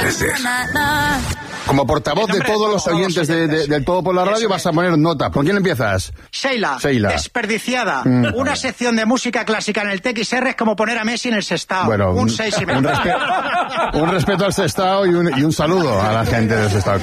meses. Como portavoz de todos los oyentes del Todo por la Radio vas a poner nota. ¿Por quién empiezas? Sheila. Desperdiciada. Una sección de música clásica en el TXR es como poner a Messi en el Sestao. Bueno, un 6,5. Un respeto al Sestao y un saludo a la gente del Sestao.